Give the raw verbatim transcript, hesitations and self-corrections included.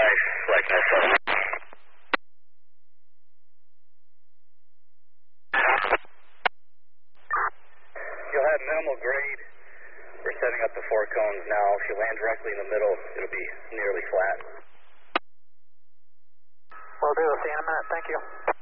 nice, like nice settlement. You'll have minimal grade. We're setting up the four cones now. If you land directly in the middle, it'll be nearly flat. Will do. See you in a minute. Thank you.